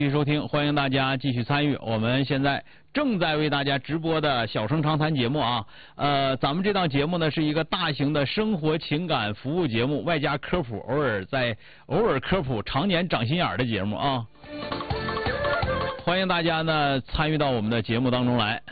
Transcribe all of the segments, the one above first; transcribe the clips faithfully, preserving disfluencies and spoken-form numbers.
继续收听，欢迎大家继续参与。我们现在正在为大家直播的小声长谈节目啊，呃，咱们这档节目呢是一个大型的生活情感服务节目，外加科普，偶尔在偶尔科普，常年长心眼儿的节目啊。欢迎大家呢参与到我们的节目当中来。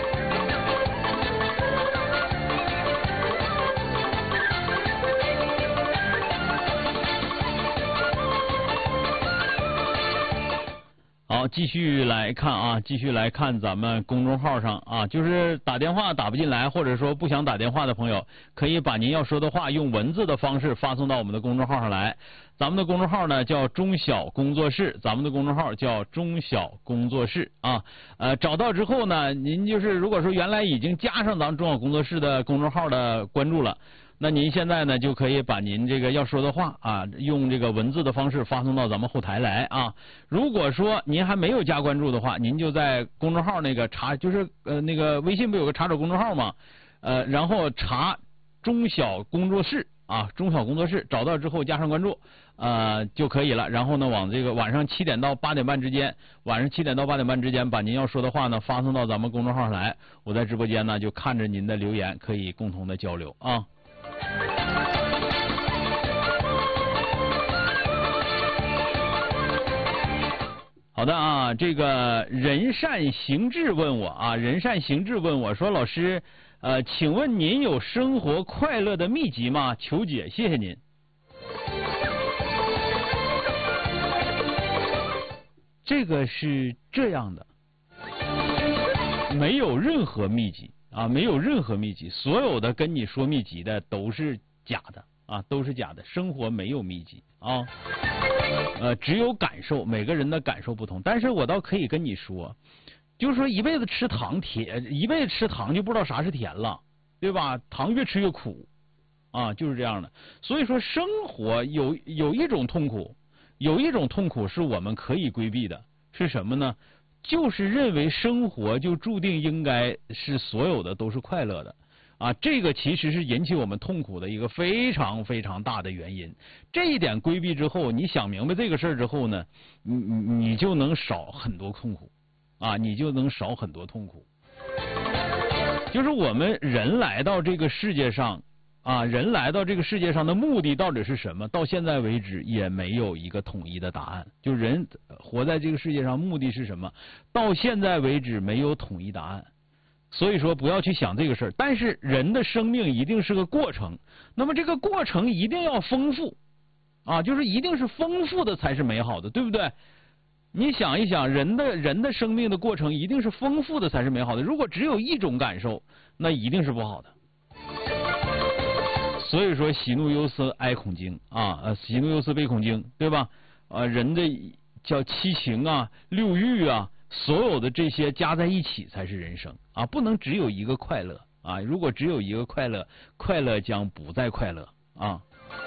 好，继续来看啊，继续来看咱们公众号上啊，就是打电话打不进来，或者说不想打电话的朋友，可以把您要说的话用文字的方式发送到我们的公众号上来。咱们的公众号呢叫中小工作室，咱们的公众号叫中小工作室啊。呃，找到之后呢，您就是如果说原来已经加上咱们中小工作室的公众号的关注了。那您现在呢，就可以把您这个要说的话啊，用这个文字的方式发送到咱们后台来啊。如果说您还没有加关注的话，您就在公众号那个查，就是呃那个微信不有个查找公众号吗？呃，然后查中小工作室啊，中小工作室，找到之后加上关注，呃就可以了。然后呢，往这个晚上七点到八点半之间，晚上七点到八点半之间，把您要说的话呢发送到咱们公众号上来。我在直播间呢就看着您的留言，可以共同的交流啊。好的啊，这个人善行智问我啊，人善行智问我说，老师，呃，请问您有生活快乐的秘籍吗？求解，谢谢您。这个是这样的，没有任何秘籍啊，没有任何秘籍，所有的跟你说秘籍的都是假的啊，都是假的，生活没有秘籍啊。呃，只有感受，每个人的感受不同。但是我倒可以跟你说，就是说一辈子吃糖甜，一辈子吃糖就不知道啥是甜了，对吧？糖越吃越苦，啊，就是这样的。所以说，生活有有一种痛苦，有一种痛苦是我们可以规避的，是什么呢？就是认为生活就注定应该是所有的都是快乐的。啊，这个其实是引起我们痛苦的一个非常非常大的原因。这一点规避之后，你想明白这个事儿之后呢，你你你就能少很多痛苦，啊，你就能少很多痛苦。就是我们人来到这个世界上，啊，人来到这个世界上的目的到底是什么？到现在为止也没有一个统一的答案。就人活在这个世界上目的是什么？到现在为止没有统一答案。所以说不要去想这个事儿，但是人的生命一定是个过程，那么这个过程一定要丰富啊，就是一定是丰富的才是美好的，对不对？你想一想，人的人的生命的过程一定是丰富的才是美好的，如果只有一种感受，那一定是不好的。所以说喜怒忧思哀恐惊啊，呃喜怒忧思悲恐惊，对吧？呃人的叫七情啊六欲啊，所有的这些加在一起才是人生啊，不能只有一个快乐啊！如果只有一个快乐，快乐将不再快乐啊！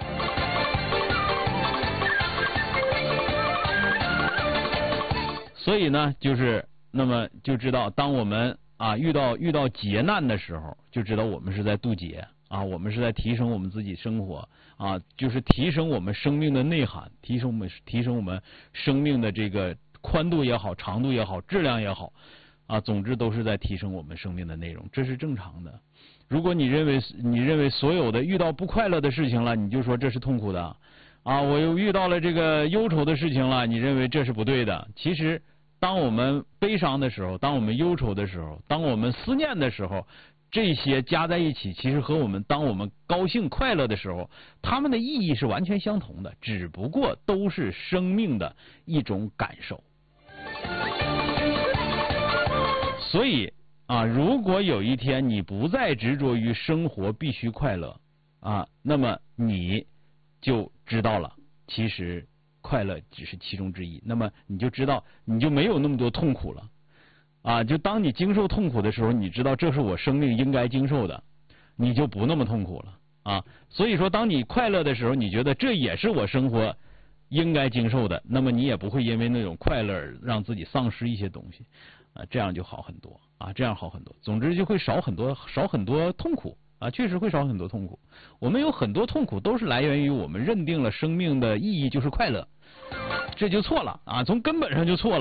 所以呢，就是那么就知道，当我们啊遇到遇到劫难的时候，就知道我们是在渡劫啊，我们是在提升我们自己生活啊，就是提升我们生命的内涵，提升我们提升我们生命的这个宽度也好，长度也好，质量也好，啊，总之都是在提升我们生命的内容，这是正常的。如果你认为你认为所有的遇到不快乐的事情了，你就说这是痛苦的，啊，我又遇到了这个忧愁的事情了，你认为这是不对的。其实，当我们悲伤的时候，当我们忧愁的时候，当我们思念的时候，这些加在一起，其实和我们当我们高兴快乐的时候，它们的意义是完全相同的，只不过都是生命的一种感受。所以啊，如果有一天你不再执着于生活必须快乐啊，那么你就知道了，其实快乐只是其中之一。那么你就知道，你就没有那么多痛苦了啊。就当你经受痛苦的时候，你知道这是我生命应该经受的，你就不那么痛苦了啊。所以说，当你快乐的时候，你觉得这也是我生活应该经受的，那么你也不会因为那种快乐而让自己丧失一些东西。啊，这样就好很多啊，这样好很多。总之就会少很多，少很多痛苦啊，确实会少很多痛苦。我们有很多痛苦都是来源于我们认定了生命的意义就是快乐， 这就错了啊，从根本上就错了。